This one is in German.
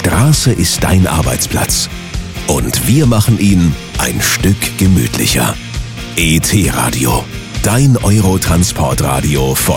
Straße ist dein Arbeitsplatz. Und wir machen ihn ein Stück gemütlicher. ET Radio, dein Eurotransportradio von